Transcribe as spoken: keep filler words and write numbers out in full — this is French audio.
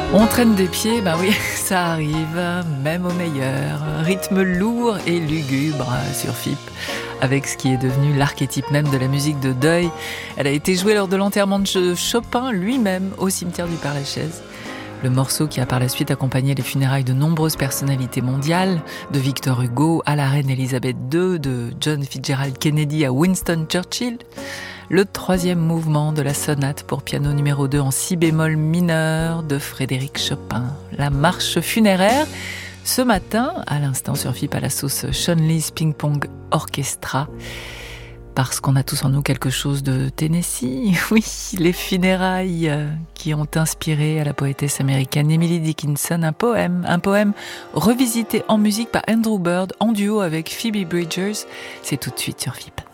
On traîne des pieds, ben oui, ça arrive, même au meilleur. Rythme lourd et lugubre sur F I P, avec ce qui est devenu l'archétype même de la musique de deuil. Elle a été jouée lors de l'enterrement de Chopin lui-même au cimetière du Père-Lachaise. Le morceau qui a par la suite accompagné les funérailles de nombreuses personnalités mondiales, de Victor Hugo à la reine Elisabeth deux, de John Fitzgerald Kennedy à Winston Churchill. Le troisième mouvement de la sonate pour piano numéro deux en si bémol mineur de Frédéric Chopin. La marche funéraire, ce matin, à l'instant sur F I P à la sauce Sean Lee's Ping Pong Orchestra. Parce qu'on a tous en nous quelque chose de Tennessee. Oui, les funérailles qui ont inspiré à la poétesse américaine Emily Dickinson un poème. Un poème revisité en musique par Andrew Bird en duo avec Phoebe Bridgers. C'est tout de suite sur F I P.